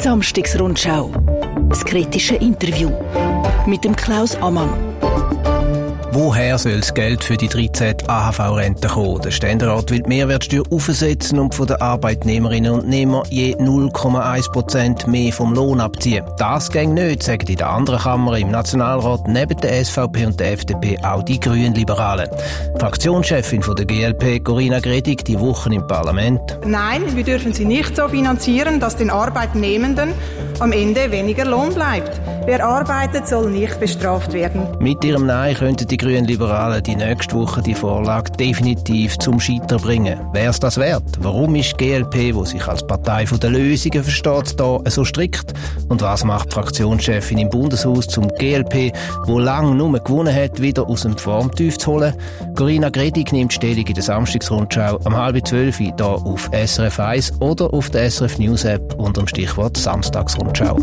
Samstagsrundschau. Das kritische Interview mit dem Klaus Ammann. Woher soll das Geld für die 13 AHV-Renten kommen? Der Ständerat will die Mehrwertsteuer aufsetzen und von den Arbeitnehmerinnen und Nehmern je 0,1% mehr vom Lohn abziehen. Das geht nicht, sagen in der anderen Kammer im Nationalrat neben der SVP und der FDP auch die Grünliberalen. Fraktionschefin von der GLP, Corinna Gredig, die Woche im Parlament. Nein, wir dürfen sie nicht so finanzieren, dass den Arbeitnehmenden am Ende weniger Lohn bleibt. Wer arbeitet, soll nicht bestraft werden. Mit ihrem Nein könnten die Grünliberalen die nächste Woche die Vorlage definitiv zum Scheitern bringen. Wäre es das wert? Warum ist die GLP, die sich als Partei der Lösungen versteht, da so strikt? Und was macht die Fraktionschefin im Bundeshaus zum GLP, wo lange nur gewonnen hat, wieder aus dem Formtief zu holen? Corinna Gredig nimmt Stellung in der Samstagsrundschau um 11:30 hier auf SRF 1 oder auf der SRF News App unter dem Stichwort Samstagsrundschau.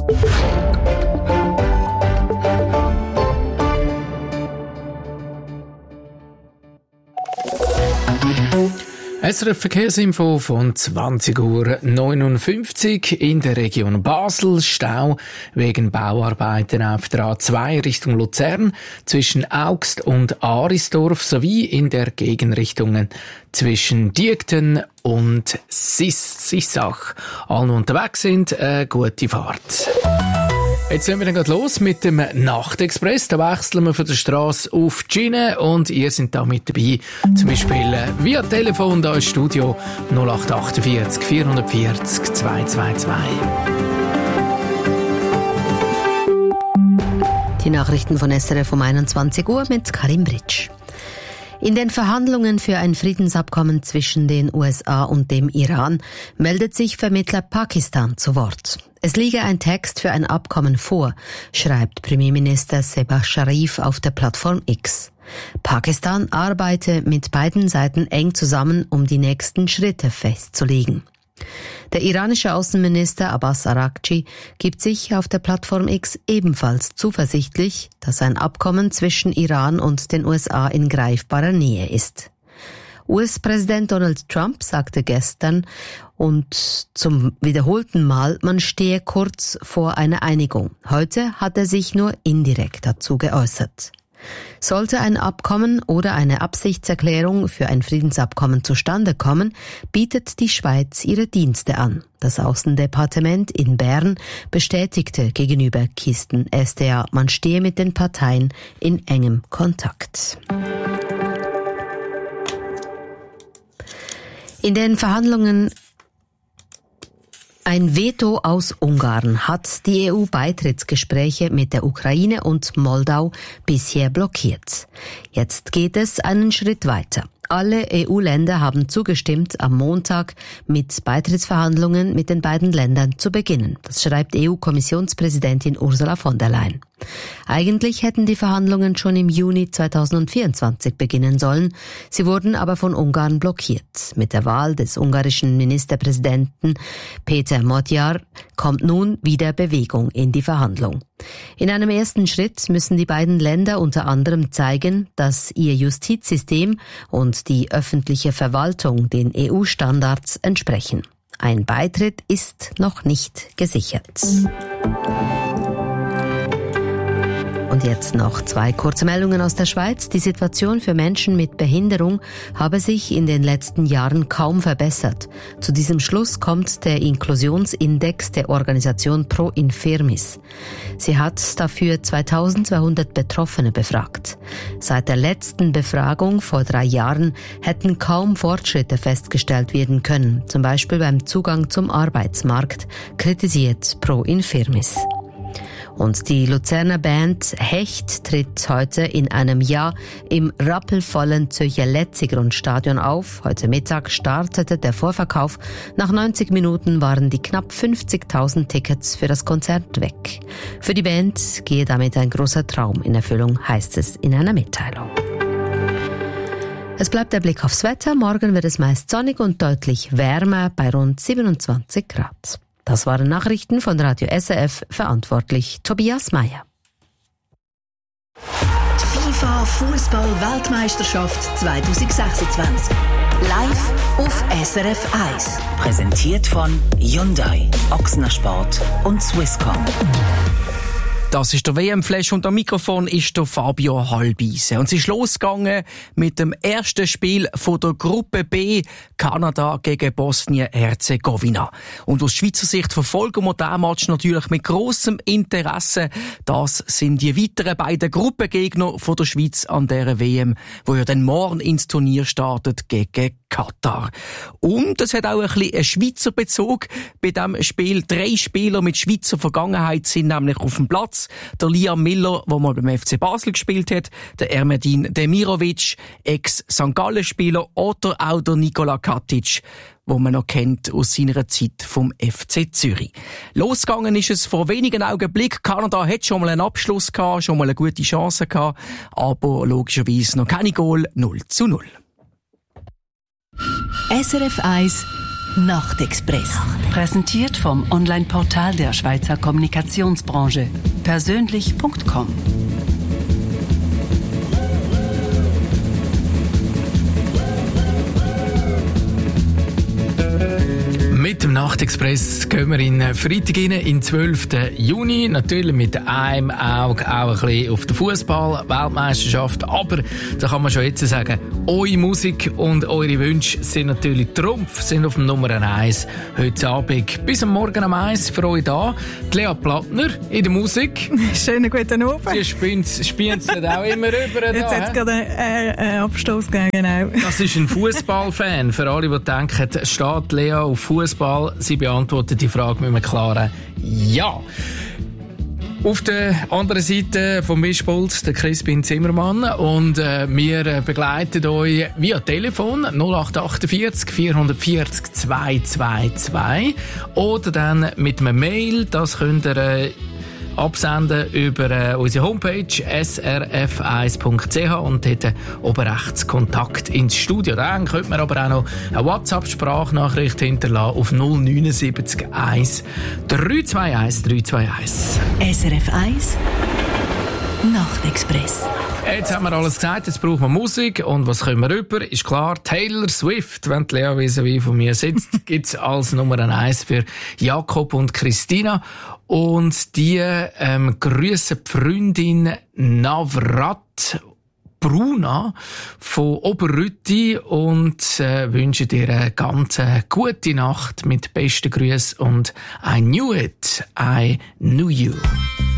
SRF Verkehrsinfo von 20:59 Uhr in der Region Basel. Stau wegen Bauarbeiten auf der A2 Richtung Luzern zwischen Augst und Arisdorf sowie in der Gegenrichtungen zwischen Diekten und Sissach. Alle unterwegs sind, gute Fahrt. Jetzt sind wir dann los mit dem Nachtexpress. Da wechseln wir von der Strasse auf die Schiene und ihr seid da mit dabei. Zum Beispiel via Telefon da ins Studio 0848 440 222. Die Nachrichten von SRF um 21 Uhr mit Karim Britsch. In den Verhandlungen für ein Friedensabkommen zwischen den USA und dem Iran meldet sich Vermittler Pakistan zu Wort. Es liege ein Text für ein Abkommen vor, schreibt Premierminister Shehbaz Sharif auf der Plattform X. Pakistan arbeite mit beiden Seiten eng zusammen, um die nächsten Schritte festzulegen. Der iranische Außenminister Abbas Araghchi gibt sich auf der Plattform X ebenfalls zuversichtlich, dass ein Abkommen zwischen Iran und den USA in greifbarer Nähe ist. US-Präsident Donald Trump sagte gestern und zum wiederholten Mal, man stehe kurz vor einer Einigung. Heute hat er sich nur indirekt dazu geäußert. Sollte ein Abkommen oder eine Absichtserklärung für ein Friedensabkommen zustande kommen, bietet die Schweiz ihre Dienste an. Das Außendepartement in Bern bestätigte gegenüber Kisten SDA, man stehe mit den Parteien in engem Kontakt. In den Verhandlungen ein Veto aus Ungarn hat die EU-Beitrittsgespräche mit der Ukraine und Moldau bisher blockiert. Jetzt geht es einen Schritt weiter. Alle EU-Länder haben zugestimmt, am Montag mit Beitrittsverhandlungen mit den beiden Ländern zu beginnen. Das schreibt EU-Kommissionspräsidentin Ursula von der Leyen. Eigentlich hätten die Verhandlungen schon im Juni 2024 beginnen sollen. Sie wurden aber von Ungarn blockiert. Mit der Wahl des ungarischen Ministerpräsidenten Péter Magyar kommt nun wieder Bewegung in die Verhandlung. In einem ersten Schritt müssen die beiden Länder unter anderem zeigen, dass ihr Justizsystem und die öffentliche Verwaltung den EU-Standards entsprechen. Ein Beitritt ist noch nicht gesichert. Und jetzt noch 2 kurze Meldungen aus der Schweiz. Die Situation für Menschen mit Behinderung habe sich in den letzten Jahren kaum verbessert. Zu diesem Schluss kommt der Inklusionsindex der Organisation Pro Infirmis. Sie hat dafür 2200 Betroffene befragt. Seit der letzten Befragung vor 3 Jahren hätten kaum Fortschritte festgestellt werden können, zum Beispiel beim Zugang zum Arbeitsmarkt, kritisiert Pro Infirmis. Und die Luzerner Band Hecht tritt heute in einem Jahr im rappelvollen Zürcher Letzigrund-Stadion auf. Heute Mittag startete der Vorverkauf. Nach 90 Minuten waren die knapp 50.000 Tickets für das Konzert weg. Für die Band gehe damit ein großer Traum in Erfüllung, heißt es in einer Mitteilung. Es bleibt der Blick aufs Wetter. Morgen wird es meist sonnig und deutlich wärmer bei rund 27 Grad. Das waren Nachrichten von Radio SRF, verantwortlich Tobias Meyer. Die FIFA Fußball-Weltmeisterschaft 2026. Live auf SRF 1. Präsentiert von Hyundai, Ochsner Sport und Swisscom. Das ist der WM-Flash und am Mikrofon ist der Fabio Halbise. Und es ist losgegangen mit dem ersten Spiel von der Gruppe B, Kanada gegen Bosnien-Herzegowina. Und aus Schweizer Sicht verfolgen wir diesen Match natürlich mit grossem Interesse. Das sind die weiteren beiden Gruppengegner von der Schweiz an dieser WM, wo ja dann morgen ins Turnier startet gegen Katar. Und es hat auch ein bisschen einen Schweizer Bezug bei diesem Spiel. 3 Spieler mit Schweizer Vergangenheit sind nämlich auf dem Platz. Der Liam Miller, der mal beim FC Basel gespielt hat, der Ermedin Demirovic, Ex-St. Gallen-Spieler, oder auch der Nikola Katic, wo man noch kennt aus seiner Zeit vom FC Zürich. Losgegangen ist es vor wenigen Augenblicken. Kanada hat schon mal einen Abschluss gehabt, schon mal eine gute Chance gehabt, aber logischerweise noch keine Goal, 0:0. SRF 1 Nachtexpress. Präsentiert vom Online-Portal der Schweizer Kommunikationsbranche. Persönlich.com. Mit dem Nachtexpress gehen wir in Freitag rein, in den 12. Juni. Natürlich mit einem Auge auch ein bisschen auf den Fußball-Weltmeisterschaft. Aber da kann man schon jetzt sagen, eure Musik und eure Wünsche sind natürlich Trumpf, sind auf dem Nummer 1 heute Abend. Bis am Morgen um 1 für euch da. Die Lea Plattner in der Musik. Schönen guten Abend. Sie spienzelt auch immer rüber. Jetzt hat es gerade einen Abstoß gegeben, genau. Das ist ein Fußballfan. Für alle, die denken, steht Lea auf Fußball? Sie beantwortet die Frage mit einem klaren Ja. Auf der anderen Seite vom Mischpult der Crispin Zimmermann und wir begleiten euch via Telefon 0848 440 222 oder dann mit einem Mail, das könnt ihr absenden über unsere Homepage srf1.ch und dort oben rechts Kontakt ins Studio. Dann könnt man aber auch noch eine WhatsApp-Sprachnachricht hinterlassen auf 079 1 321 321. SRF 1 Nachtexpress. Jetzt haben wir alles gesagt, jetzt brauchen wir Musik. Und was können wir rüber? Ist klar, Taylor Swift, wenn die Lea vis-à-vis von mir sitzt, gibt's als Nummer 1 für Jakob und Christina. Und die grüssen die Freundin Navrat Bruna von Oberrütti und wünschen dir eine ganz gute Nacht mit besten Grüßen und I knew it, I knew you.